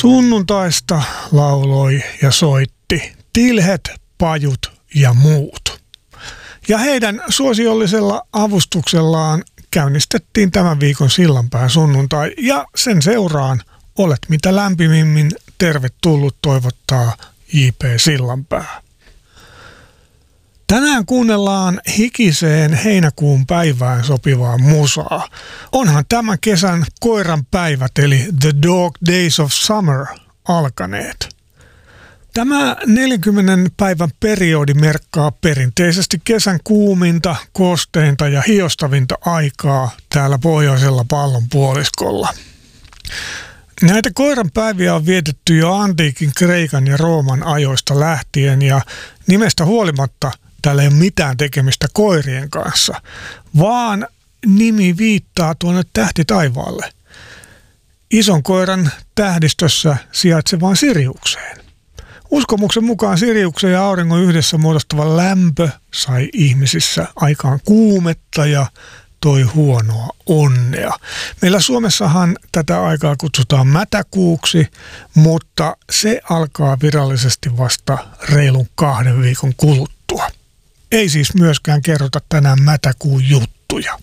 Sunnuntaista lauloi ja soitti Tilhet, Pajut ja muut. Ja heidän suosiollisella avustuksellaan käynnistettiin tämän viikon Sillanpään sunnuntai ja sen seuraan olet mitä lämpimimmin tervetullut toivottaa J.P. Sillanpää. Tänään kuunnellaan hikiseen heinäkuun päivään sopivaa musaa. Onhan tämän kesän koiran päivät eli The Dog Days of Summer alkaneet. Tämä 40 päivän periodi merkkaa perinteisesti kesän kuuminta, kosteinta ja hiostavinta aikaa täällä pohjoisella pallonpuoliskolla. Näitä koiran päiviä on vietetty jo antiikin Kreikan ja Rooman ajoista lähtien ja nimestä huolimatta täällä ei ole mitään tekemistä koirien kanssa, vaan nimi viittaa tuonne tähtitaivaalle. Ison koiran tähdistössä sijaitsevaan Siriukseen. Uskomuksen mukaan Siriuksen ja auringon yhdessä muodostava lämpö sai ihmisissä aikaan kuumetta ja toi huonoa onnea. Meillä Suomessahan tätä aikaa kutsutaan mätäkuuksi, mutta se alkaa virallisesti vasta reilun 2 viikon kuluttua. Ei siis myöskään kerrota tänään mätäkuun juttuja.